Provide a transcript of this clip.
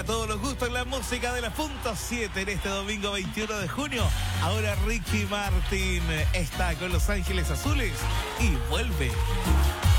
para todos los gustos en la música de la punto 7 en este domingo 21 de junio. Ahora Ricky Martin está con Los Ángeles Azules y vuelve.